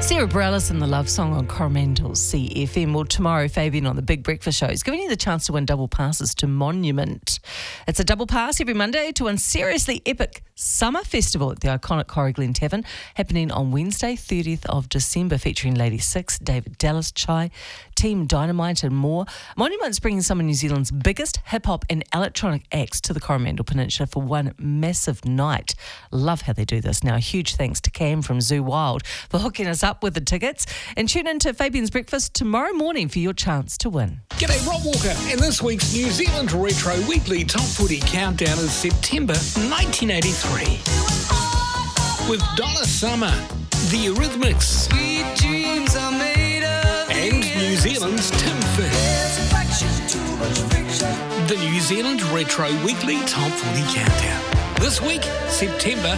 Sarah Bareilles and the Love Song on Coromandel CFM. Well, tomorrow, Fabian on the Big Breakfast Show is giving you the chance to win double passes to Monument. It's a double pass every Monday to win seriously epic summer festival at the iconic Corrie Glen Tavern, happening on Wednesday, 30th of December, featuring Lady Six, David Dallas, Chai, Team Dynamite and more. Monument's bringing some of New Zealand's biggest hip-hop and electronic acts to the Coromandel Peninsula for one massive night. Love how they do this. Now, a huge thanks to Cam from Zoo Wild for hooking us up with the tickets, and tune in to Fabian's Breakfast tomorrow morning for your chance to win. G'day, Rob Walker, and this week's New Zealand Retro Weekly Top Footy Countdown is September 1983. With Donna Summer, The Eurythmics, Sweet dreams are made of and New Zealand's Tim Finn. The New Zealand Retro Weekly Top Footy Countdown. This week, September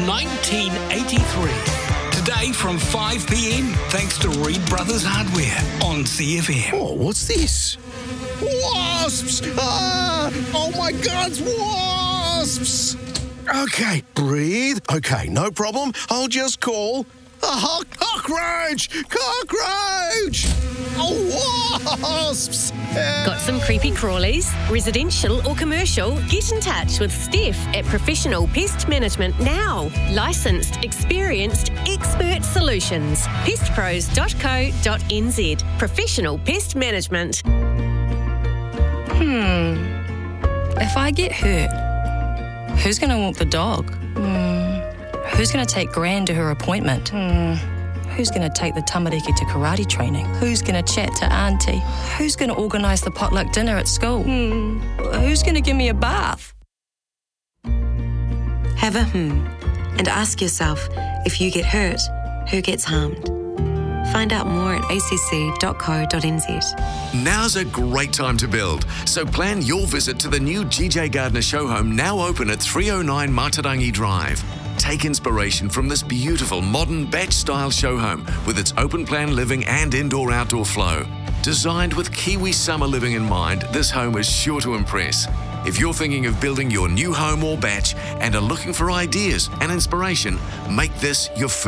1983. Today from 5 p.m, thanks to Reed Brothers Hardware on CFM. Oh, what's this? Wasps! Ah! Oh my God, it's wasps! Okay, breathe. Okay, no problem. I'll just call a cockroach! Cockroach! Oh, wasps! Got some creepy crawlies? Residential or commercial? Get in touch with Steph at Professional Pest Management now. Licensed, experienced, expert solutions. pestpros.co.nz. Professional Pest Management. If I get hurt, who's going to walk the dog? Who's going to take Gran to her appointment? Who's going to take the tamariki to karate training? Who's going to chat to Auntie? Who's going to organise the potluck dinner at school? Who's going to give me a bath? Have a and ask yourself, if you get hurt, who gets harmed? Find out more at acc.co.nz. Now's a great time to build, so plan your visit to the new GJ Gardner show home, now open at 309 Matarangi Drive. Take inspiration from this beautiful modern batch-style show home with its open-plan living and indoor-outdoor flow. Designed with Kiwi summer living in mind, this home is sure to impress. If you're thinking of building your new home or batch and are looking for ideas and inspiration, make this your first